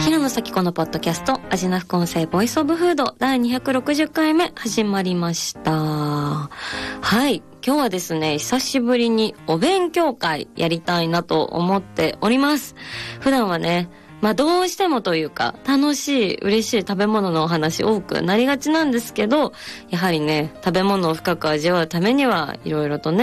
平野咲子のポッドキャスト味な副音声ボイスオブフード第260回目始まりました。はい、今日はですね、久しぶりにお勉強会やりたいなと思っております。普段はね、どうしてもというか楽しい嬉しい食べ物のお話多くなりがちなんですけど、やはりね、食べ物を深く味わうためにはいろいろとね